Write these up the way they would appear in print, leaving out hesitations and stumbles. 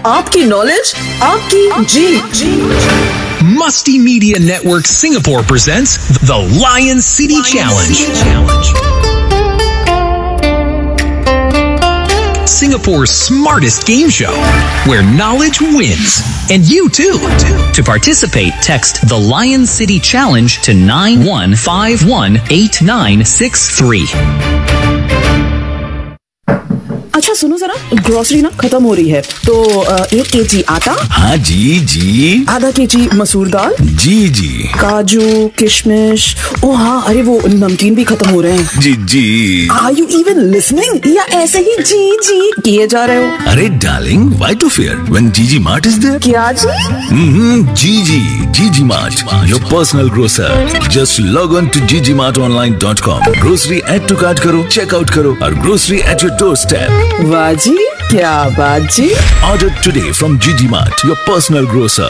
आपकी नॉलेज, आपकी जी। Musty Media Network Singapore presents the Lion City Challenge. Singapore's smartest game show, where knowledge wins. And you too. To participate, text the Lion City Challenge to 91518963. अच्छा सुनो जरा, grocery ना खत्म हो रही है, तो 1 kg आटा। हाँ जी। आधा kg मसूर दाल। जी। काजू, किशमिश, ओ हाँ, अरे वो नमकीन भी खत्म हो रहे हैं। जी। Are you even listening? या ऐसे ही जी किए जा रहे हो? अरे darling, why to fear when GG Mart is there? क्या जी? GG Mart, your personal grocer. Just log on to ggmartonline.com. Grocery add to cart करो, check out करो और grocery at your doorstep. वाह जी, क्या बात जी। Order today from GG Mart, your personal grocer.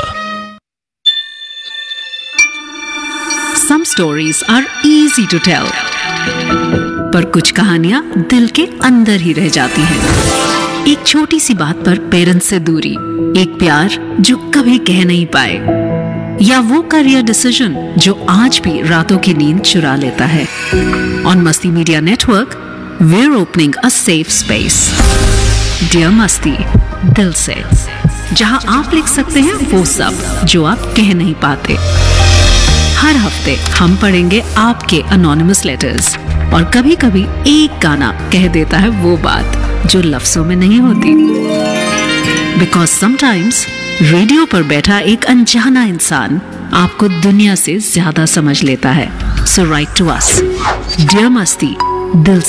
Some stories are easy to tell, पर कुछ कहानियां दिल के अंदर ही रह जाती हैं। एक छोटी सी बात पर पेरेंट्स से दूरी, एक प्यार जो कभी कह नहीं पाए, या वो करियर डिसीजन जो आज भी रातों की नींद चुरा लेता है। On Musty Media Network, we're opening a safe space. Dear Musty, दिल से, जहां आप लिख सकते हैं वो सब जो आप कह नहीं पाते। हर हफ्ते हम पढ़ेंगे आपके अनोनिमस लेटर्स, और कभी कभी एक गाना कह देता है वो बात जो लफ्जों में नहीं होती। Because sometimes रेडियो पर बैठा एक अनजाना इंसान आपको दुनिया से ज्यादा समझ लेता है। So write to us. Dear Musty, दिल